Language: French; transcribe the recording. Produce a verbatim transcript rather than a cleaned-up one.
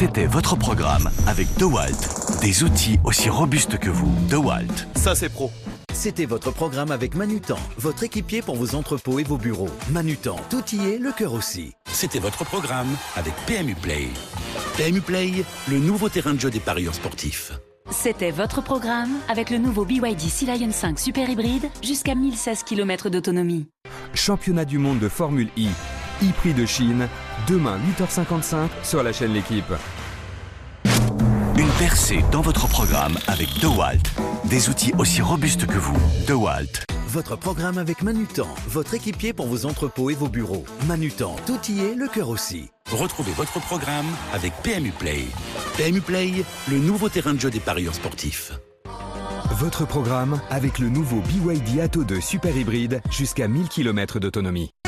C'était votre programme avec DeWalt. Des outils aussi robustes que vous. DeWalt. Ça, c'est pro. C'était votre programme avec Manutan, votre équipier pour vos entrepôts et vos bureaux. Manutan, tout y est, le cœur aussi. C'était votre programme avec P M U Play. P M U Play, le nouveau terrain de jeu des parieurs sportifs. C'était votre programme avec le nouveau B Y D Sea Lion cinq Super Hybride jusqu'à mille seize kilomètres d'autonomie. Championnat du monde de Formule I, e-Prix de Chine, demain huit heures cinquante-cinq sur la chaîne L'équipe. Une percée dans votre programme avec DeWalt. Des outils aussi robustes que vous. DeWalt. Votre programme avec Manutan, votre équipier pour vos entrepôts et vos bureaux. Manutan, tout y est, le cœur aussi. Retrouvez votre programme avec P M U Play. P M U Play, le nouveau terrain de jeu des parieurs sportifs. Votre programme avec le nouveau B Y D Atto deux Super Hybride jusqu'à mille kilomètres d'autonomie.